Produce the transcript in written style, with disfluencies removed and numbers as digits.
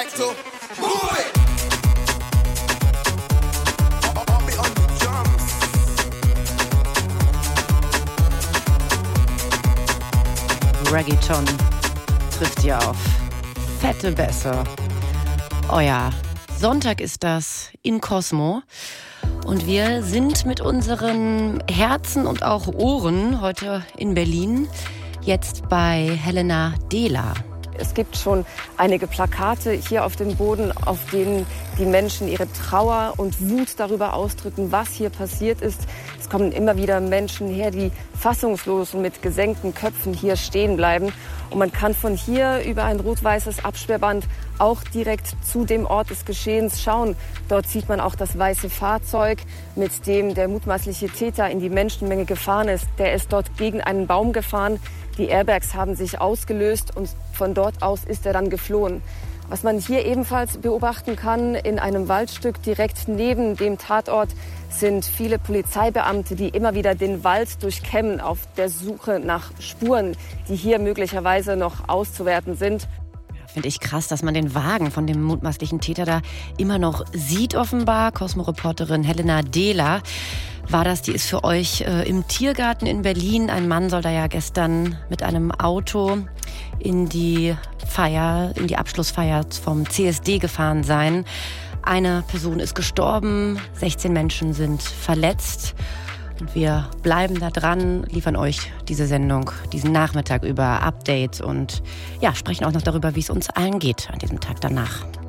selector. Move it. Reggaeton trifft hier auf fette Bässe. Oh ja, Sonntag ist das in Cosmo. Und wir sind mit unseren Herzen und auch Ohren heute in Berlin, jetzt bei Helena Dehler. Es gibt schon einige Plakate hier auf dem Boden, auf denen die Menschen ihre Trauer und Wut darüber ausdrücken, was hier passiert ist. Es kommen immer wieder Menschen her, die fassungslos und mit gesenkten Köpfen hier stehen bleiben. Und man kann von hier über ein rot-weißes Absperrband auch direkt zu dem Ort des Geschehens schauen. Dort sieht man auch das weiße Fahrzeug, mit dem der mutmaßliche Täter in die Menschenmenge gefahren ist. Der ist dort gegen einen Baum gefahren. Die Airbags haben sich ausgelöst und von dort aus ist er dann geflohen. Was man hier ebenfalls beobachten kann, in einem Waldstück direkt neben dem Tatort sind viele Polizeibeamte, die immer wieder den Wald durchkämmen auf der Suche nach Spuren, die hier möglicherweise noch auszuwerten sind. Finde ich krass, dass man den Wagen von dem mutmaßlichen Täter da immer noch sieht offenbar. Cosmo-Reporterin Helena Dehler war das, die ist für euch im Tiergarten in Berlin. Ein Mann soll da ja gestern mit einem Auto in die Abschlussfeier vom CSD gefahren sein. Eine Person ist gestorben, 16 Menschen sind verletzt. Und wir bleiben da dran, liefern euch diese Sendung diesen Nachmittag über Updates und ja, sprechen auch noch darüber, wie es uns allen geht an diesem Tag danach.